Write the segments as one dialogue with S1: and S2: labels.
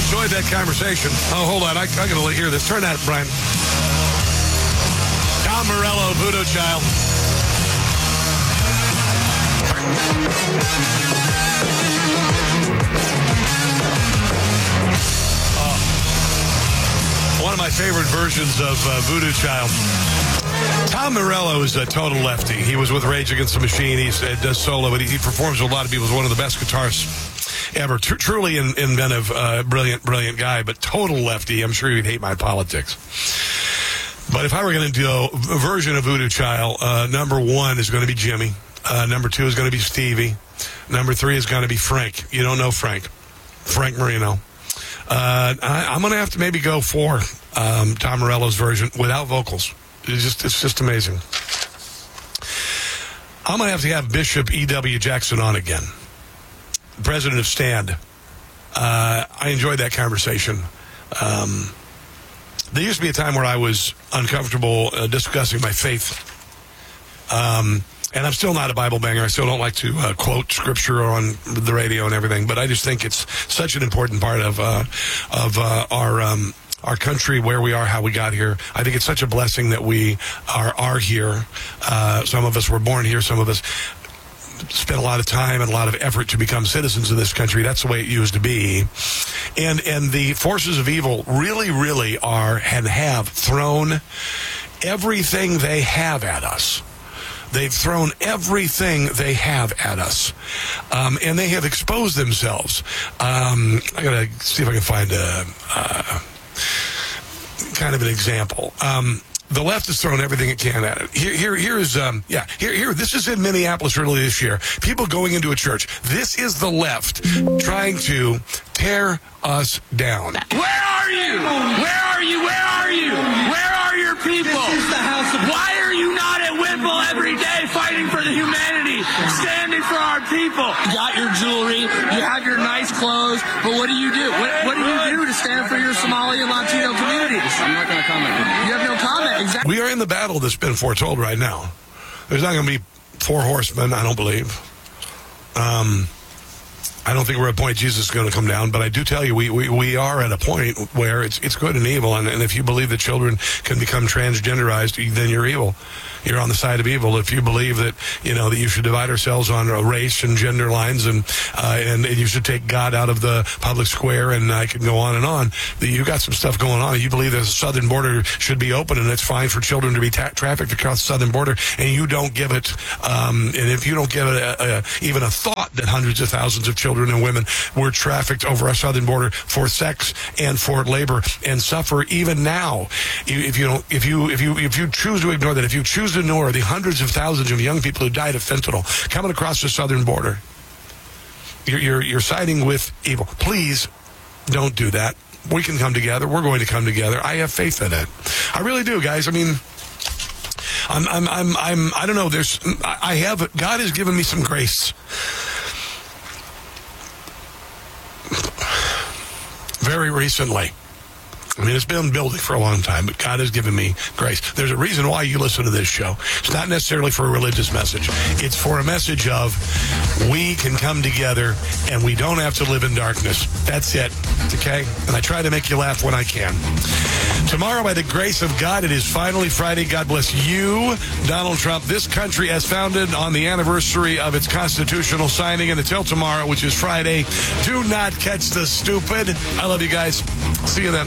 S1: enjoyed that conversation. Oh, hold on. I got to hear this. Turn that, Brian. Tom Morello, Voodoo Child. One of my favorite versions of Voodoo Child. Tom Morello is a total lefty. He was with Rage Against the Machine. He does solo, but he performs with a lot of people. He's one of the best guitarists ever. Truly inventive, brilliant guy, but total lefty. I'm sure he'd hate my politics. But if I were going to do a version of Voodoo Child, number one is going to be Jimmy. Number two is going to be Stevie. Number three is going to be Frank. You don't know Frank. Frank Marino. I'm going to have to maybe go for Tom Morello's version without vocals. It's just amazing. I'm going to have Bishop E.W. Jackson on again. President of Stand. I enjoyed that conversation. There used to be a time where I was uncomfortable discussing my faith. And I'm still not a Bible banger. I still don't like to quote scripture on the radio and everything. But I just think it's such an important part of our country, where we are, how we got here. I think it's such a blessing that we are here. Some of us were born here. Some of us spent a lot of time and a lot of effort to become citizens of this country. That's the way it used to be. And the forces of evil really are and have thrown everything they have at us. They've thrown everything they have at us. And they have exposed themselves. I got to see if I can find kind of an example. The left has thrown everything it can at it. Here is this is in Minneapolis early this year. People going into a church. This is the left trying to tear us down.
S2: Where are you? Where are you? Where are you? Where are your people?
S3: This is the house of...
S2: Why are you not at Whipple every day fighting for the humanity, standing for our people? You got your jewelry, you have your nice clothes, but what do you do? What do you do to stand for your Somali and Latino communities? I'm not going to comment. You have no comment. Exactly.
S1: We are in the battle that's been foretold right now. There's not going to be 4 horsemen, I don't believe. I don't think we're at a point Jesus is going to come down, but I do tell you we are at a point where it's good and evil, and if you believe that children can become transgenderized, then you're evil. You're on the side of evil. If you believe that that you should divide ourselves on race and gender lines, and you should take God out of the public square, and I can go on and on. You got some stuff going on. You believe that the southern border should be open, and it's fine for children to be trafficked across the southern border, and you don't give it. And if you don't give it even a thought that hundreds of thousands of children and women were trafficked over our southern border for sex and for labor and suffer even now, if you choose to ignore that, if you choose to ignore the hundreds of thousands of young people who died of fentanyl coming across the southern border, you're siding with evil. Please don't do that. We can come together. We're going to come together. I have faith in it. I really do, guys. I mean, I don't know. God has given me some grace. Very recently. I mean, it's been building for a long time, but God has given me grace. There's a reason why you listen to this show. It's not necessarily for a religious message. It's for a message of we can come together and we don't have to live in darkness. That's it. Okay? And I try to make you laugh when I can. Tomorrow, by the grace of God, it is finally Friday. God bless you, Donald Trump. This country as founded on the anniversary of its constitutional signing. And until tomorrow, which is Friday, do not catch the stupid. I love you guys. See you then.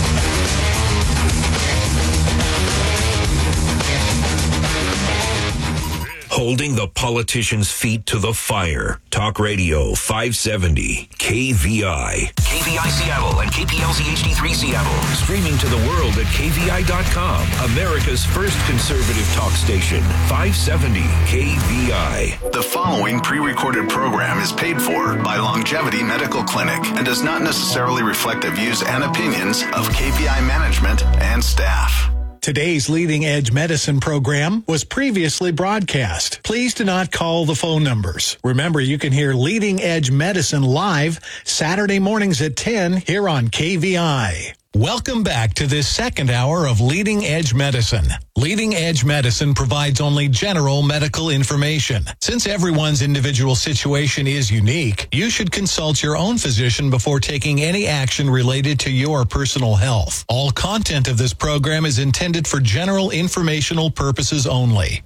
S4: Holding the politicians' feet to the fire. Talk Radio 570 KVI. KVI Seattle and KPLZ HD3 Seattle. Streaming to the world at KVI.com. America's first conservative talk station. 570 KVI.
S5: The following pre-recorded program is paid for by Longevity Medical Clinic and does not necessarily reflect the views and opinions of KVI management and staff.
S6: Today's Leading Edge Medicine program was previously broadcast. Please do not call the phone numbers. Remember, you can hear Leading Edge Medicine live Saturday mornings at 10 here on KVI. Welcome back to this second hour of Leading Edge Medicine. Leading Edge Medicine provides only general medical information. Since everyone's individual situation is unique, you should consult your own physician before taking any action related to your personal health. All content of this program is intended for general informational purposes only.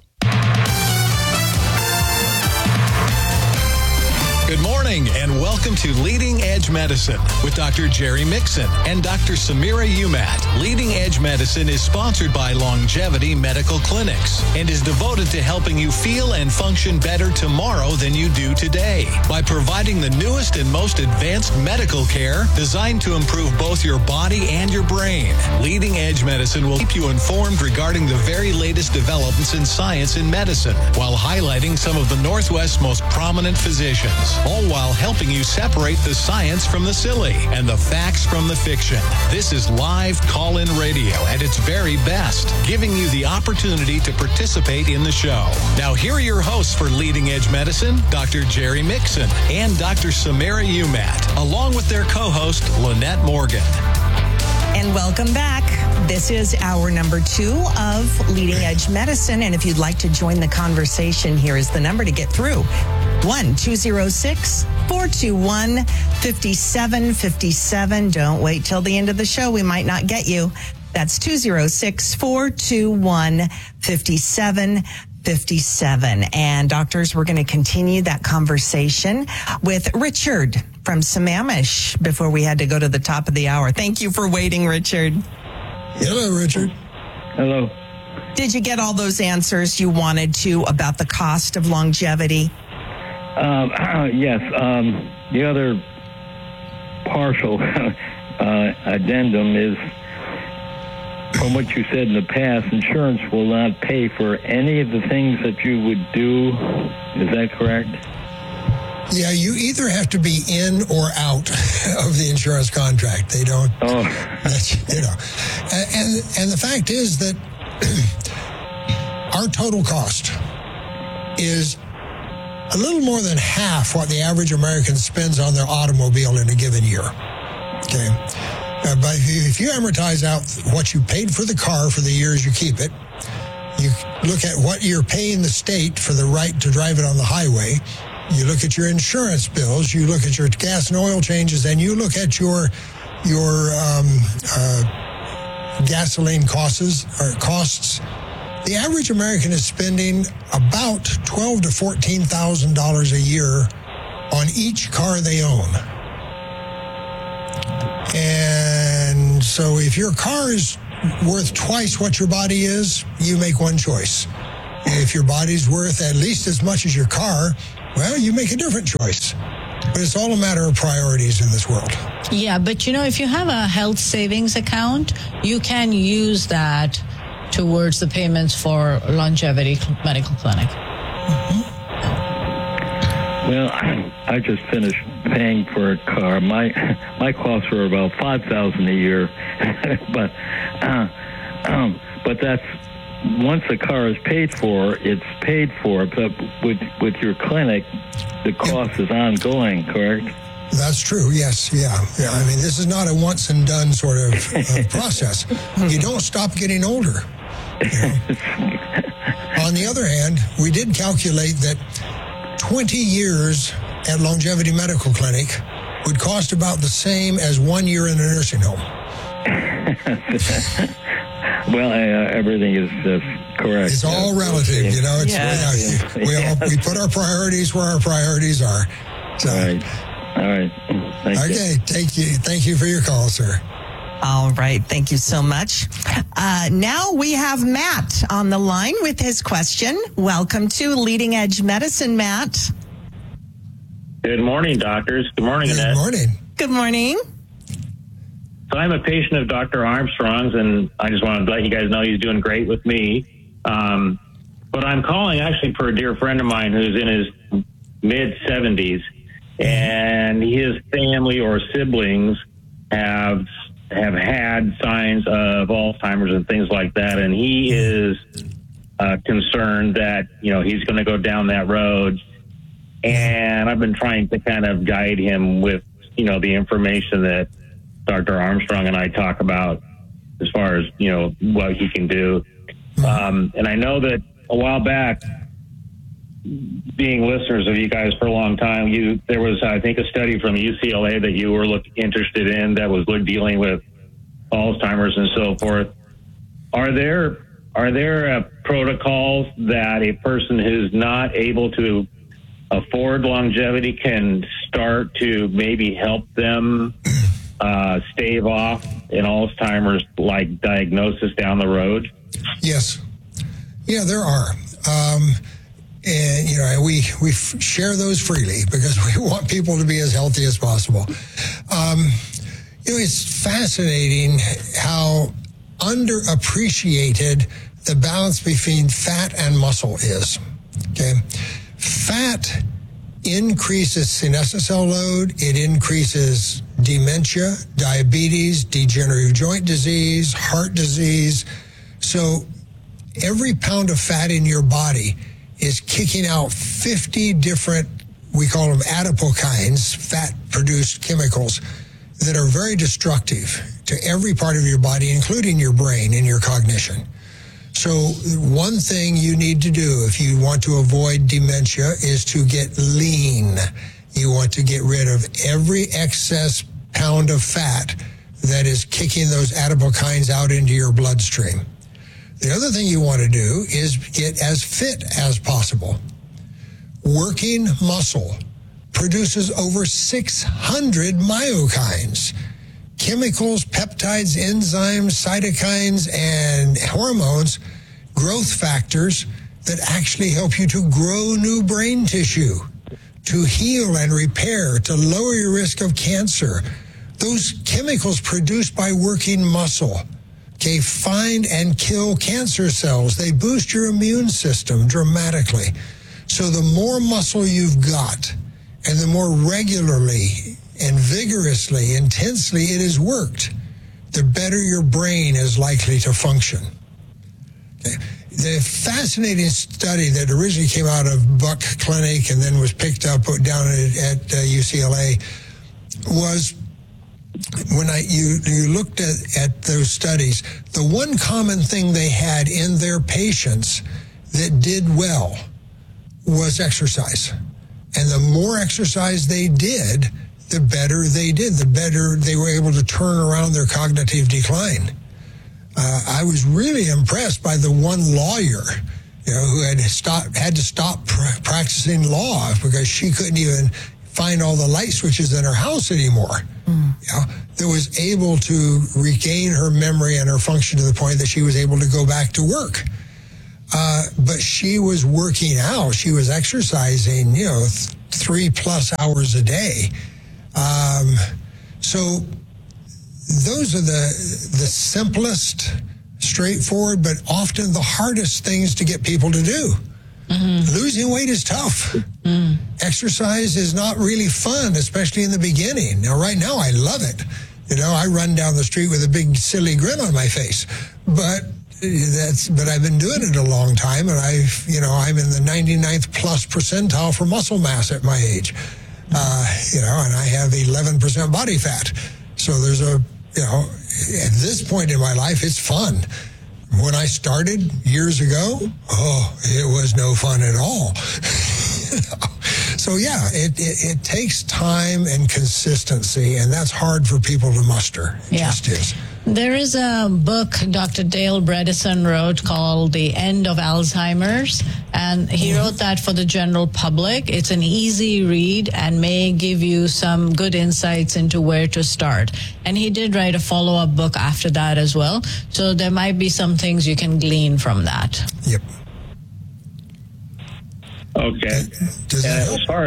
S6: Good morning and welcome to Leading Edge Medicine with Dr. Jerry Mixon and Dr. Samira Umat. Leading Edge Medicine is sponsored by Longevity Medical Clinics and is devoted to helping you feel and function better tomorrow than you do today by providing the newest and most advanced medical care designed to improve both your body and your brain. Leading Edge Medicine will keep you informed regarding the very latest developments in science and medicine while highlighting some of the Northwest's most prominent physicians, all while helping you separate the science from the silly and the facts from the fiction. This is live call-in radio at its very best, giving you the opportunity to participate in the show. Now, here are your hosts for Leading Edge Medicine, Dr. Jerry Mixon and Dr. Samira Umat, along with their co-host, Lynette Morgan.
S3: And welcome back. This is hour number 2 of Leading Edge Medicine. And if you'd like to join the conversation, here is the number to get through. 1-206-421-5757. Don't wait till the end of the show. We might not get you. That's 206-421-5757. And doctors, we're going to continue that conversation with Richard from Sammamish before we had to go to the top of the hour. Thank you for waiting, Richard.
S7: Hello, Richard.
S8: Hello.
S3: Did you get all those answers you wanted to about the cost of longevity?
S8: Yes. The other partial addendum is, from what you said in the past, insurance will not pay for any of the things that you would do. Is that correct?
S7: Yeah, you either have to be in or out of the insurance contract. They don't.
S8: Oh.
S7: You know, and the fact is that our total cost is a little more than half what the average American spends on their automobile in a given year. Okay. But if you amortize out what you paid for the car for the years you keep it, you look at what you're paying the state for the right to drive it on the highway, you look at your insurance bills, you look at your gas and oil changes, and you look at your gasoline costs. The average American is spending about $12,000 to $14,000 a year on each car they own. And so if your car is worth twice what your body is, you make one choice. If your body's worth at least as much as your car, well, you make a different choice. But it's all a matter of priorities in this world.
S9: Yeah, but if you have a health savings account, you can use that towards the payments for Longevity Medical Clinic.
S7: Mm-hmm.
S8: Well, I just finished paying for a car. My costs were about $5,000 a year, but that's once the car is paid for, it's paid for. But with your clinic, the cost is ongoing, correct?
S7: That's true, yes, yeah. I mean, this is not a once and done sort of process. You don't stop getting older. On the other hand, we did calculate that 20 years at Longevity Medical Clinic would cost about the same as 1 year in a nursing home.
S8: Well, everything is correct.
S7: It's all relative, It's, we put our priorities where our priorities are. So,
S8: all right. Thank you.
S7: Okay, thank you for your call, sir.
S3: All right. Thank you so much. Now we have Matt on the line with his question. Welcome to Leading Edge Medicine, Matt.
S10: Good morning, doctors. Good morning, Annette.
S7: Good morning.
S3: Good morning.
S10: So I'm a patient of Dr. Armstrong's, and I just want to let you guys know he's doing great with me. But I'm calling actually for a dear friend of mine who's in his mid-70s, and his family or siblings have had signs of Alzheimer's and things like that, and he is concerned that he's going to go down that road. And I've been trying to kind of guide him with the information that Dr. Armstrong and I talk about as far as, what he can do. And I know that a while back, being listeners of you guys for a long time, there was, I think, a study from UCLA that you were interested in that was dealing with Alzheimer's and so forth. Are there protocols that a person who's not able to afford longevity can start to maybe help them stave off an Alzheimer's diagnosis down the road?
S7: Yes. Yeah, there are. And, we share those freely because we want people to be as healthy as possible. It's fascinating how underappreciated the balance between fat and muscle is. Okay. Fat increases senescent cell load. It increases dementia, diabetes, degenerative joint disease, heart disease. So every pound of fat in your body is kicking out 50 different, we call them adipokines, fat-produced chemicals that are very destructive to every part of your body, including your brain and your cognition. So one thing you need to do if you want to avoid dementia is to get lean. You want to get rid of every excess pound of fat that is kicking those adipokines out into your bloodstream. The other thing you want to do is get as fit as possible. Working muscle produces over 600 myokines, chemicals, peptides, enzymes, cytokines, and hormones, growth factors that actually help you to grow new brain tissue, to heal and repair, to lower your risk of cancer. Those chemicals produced by working muscle, okay, find and kill cancer cells. They boost your immune system dramatically. So the more muscle you've got and the more regularly and vigorously, intensely it is worked, the better your brain is likely to function. Okay. The fascinating study that originally came out of Buck Clinic and then was picked up down at UCLA was when you looked at those studies, the one common thing they had in their patients that did well was exercise. And the more exercise they did, the better they did, the better they were able to turn around their cognitive decline. I was really impressed by the one lawyer, who had to stop practicing law because she couldn't even find all the light switches in her house anymore. That was able to regain her memory and her function to the point that she was able to go back to work. But she was working out. She was exercising, 3+ hours a day. So those are the simplest, straightforward, but often the hardest things to get people to do. Mm-hmm. Losing weight is tough. Mm. Exercise is not really fun, especially in the beginning. Now, right now, I love it. I run down the street with a big, silly grin on my face. But I've been doing it a long time, and I'm in the 99th plus percentile for muscle mass at my age. And I have 11% body fat. So there's at this point in my life, it's fun. When I started years ago, it was no fun at all. So yeah, it takes time and consistency, and that's hard for people to muster. It just is.
S9: There is a book Dr. Dale Bredesen wrote called The End of Alzheimer's, and he wrote that for the general public. It's an easy read and may give you some good insights into where to start. And he did write a follow-up book after that as well, so there might be some things you can glean from that.
S7: Yep.
S10: Okay. As far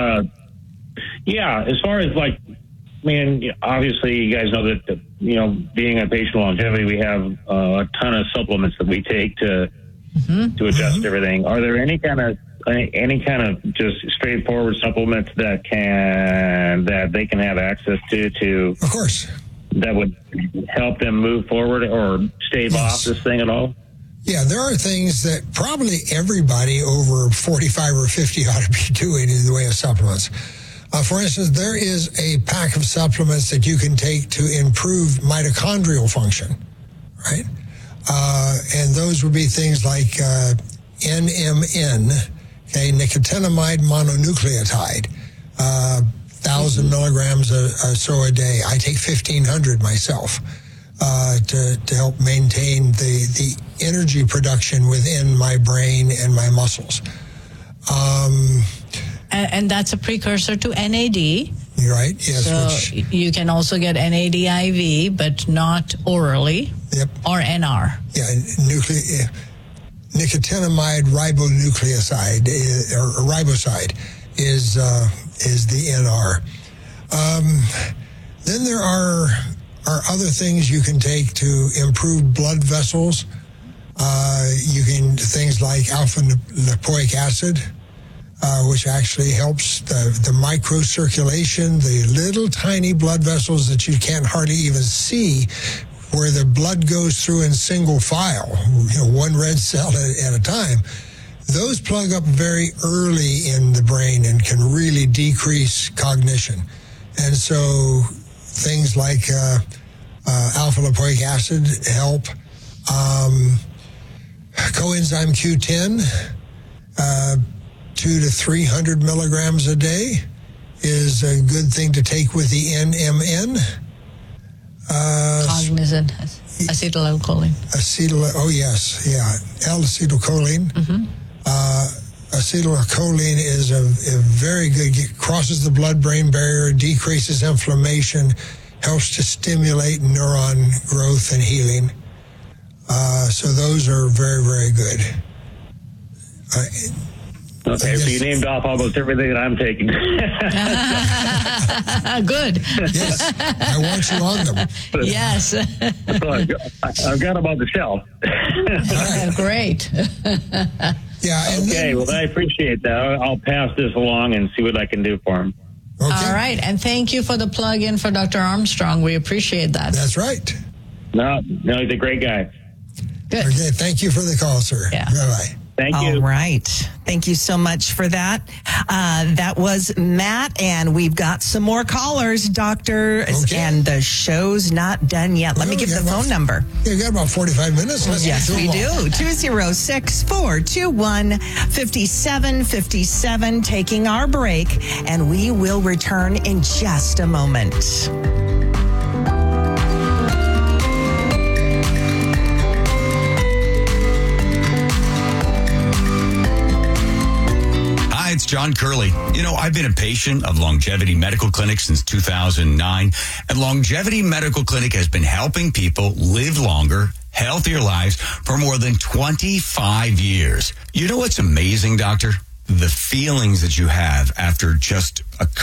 S10: as obviously you guys know that, being a patient longevity, we have a ton of supplements that we take to adjust everything. Are there any kind of just straightforward supplements that they can have access to?
S7: Of course. That
S10: would help them move forward or stave off this thing at all?
S7: Yeah, there are things that probably everybody over 45 or 50 ought to be doing in the way of supplements. For instance, there is a pack of supplements that you can take to improve mitochondrial function, right? And those would be things like NMN, okay, nicotinamide mononucleotide, 1,000 milligrams or so a day. I take 1,500 myself to help maintain the energy production within my brain and my muscles.
S9: And that's a precursor to NAD.
S7: Right, yes.
S9: So you can also get NAD IV, but not orally.
S7: Yep.
S9: Or NR.
S7: Yeah, nicotinamide ribonucleoside, or riboside, is the NR. Then there are other things you can take to improve blood vessels. Things like alpha lipoic acid, which actually helps the microcirculation, the little tiny blood vessels that you can't hardly even see, where the blood goes through in single file, one red cell at a time. Those plug up very early in the brain and can really decrease cognition. And so things like alpha lipoic acid help. Coenzyme Q10, 200 to 300 milligrams a day is a good thing to take with the NMN.
S9: Cognizant acetylcholine.
S7: L-acetylcholine.
S9: Mm-hmm.
S7: Acetylcholine is a very good, crosses the blood-brain barrier, decreases inflammation, helps to stimulate neuron growth and healing. So those are very, very good.
S10: Okay, so you named off almost everything that I'm taking.
S9: Good.
S7: Yes, I want you on them.
S9: Yes.
S10: So I've got them on the shelf.
S9: Right. Great.
S7: Yeah.
S10: Okay, well, I appreciate that. I'll pass this along and see what I can do for him.
S7: Okay.
S9: All right, and thank you for the plug-in for Dr. Armstrong. We appreciate that.
S7: That's right.
S10: No, he's a great guy.
S9: Good.
S7: Okay, thank you for the call, sir.
S9: Yeah.
S7: Bye-bye.
S10: Thank you.
S3: All right. Thank you so much for that. That was Matt, and we've got some more callers, Doctor, and the show's not done yet. Let me give the phone number.
S7: We've got about 45 minutes.
S3: Yes, we do. 206-421-5757, taking our break, and we will return in just a moment.
S11: It's John Curley. I've been a patient of Longevity Medical Clinic since 2009, and Longevity Medical Clinic has been helping people live longer, healthier lives for more than 25 years. You know what's amazing, Doctor? The feelings that you have after just a